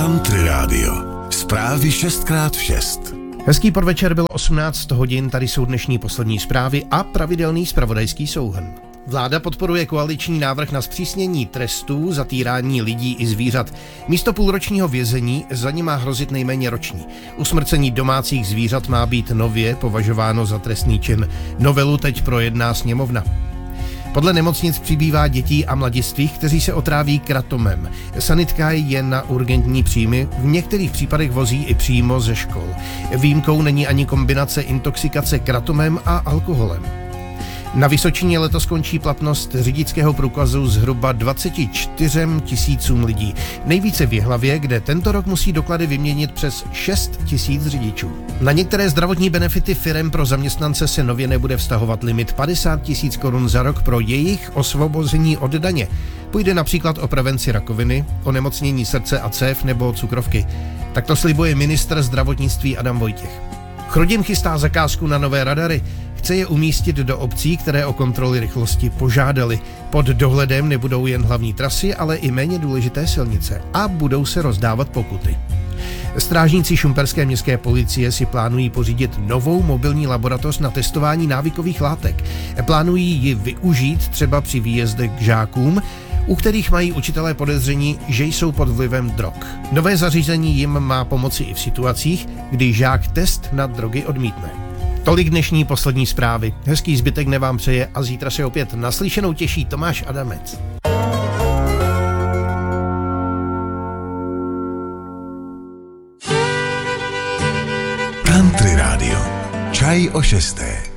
Country Radio. Zprávy 6x6. Hezký podvečer, bylo 18 hodin, tady jsou dnešní poslední zprávy a pravidelný zpravodajský souhrn. Vláda podporuje koaliční návrh na zpřísnění trestů za týrání lidí i zvířat. Místo půlročního vězení za ně má hrozit nejméně roční. Usmrcení domácích zvířat má být nově považováno za trestný čin. Novelu teď projedná sněmovna. Podle nemocnic přibývá dětí a mladistvých, kteří se otráví kratomem. Sanitka je na urgentní příjmy, v některých případech vozí i přímo ze škol. Výjimkou není ani kombinace intoxikace kratomem a alkoholem. Na Vysočině letos končí platnost řidičského průkazu zhruba 24 000 lidí. Nejvíce v Jihlavě, kde tento rok musí doklady vyměnit přes 6 000 řidičů. Na některé zdravotní benefity firem pro zaměstnance se nově nebude vztahovat limit 50 000 korun za rok pro jejich osvobození od daně. Půjde například o prevenci rakoviny, onemocnění srdce a cév nebo cukrovky. Tak to slibuje ministr zdravotnictví Adam Vojtěch. Chrudim chystá zakázku na nové radary. Chce je umístit do obcí, které o kontroly rychlosti požádali. Pod dohledem nebudou jen hlavní trasy, ale i méně důležité silnice a budou se rozdávat pokuty. Strážníci šumperské městské policie si plánují pořídit novou mobilní laboratoř na testování návykových látek. Plánují ji využít třeba při výjezdech k žákům, u kterých mají učitelé podezření, že jsou pod vlivem drog. Nové zařízení jim má pomoci i v situacích, kdy žák test na drogy odmítne. Tolik dnešní poslední zprávy. Hezký zbytek dne vám přeje a zítra se opět naslyšenou těší Tomáš Adamec. Country Radio. Čaj o 6.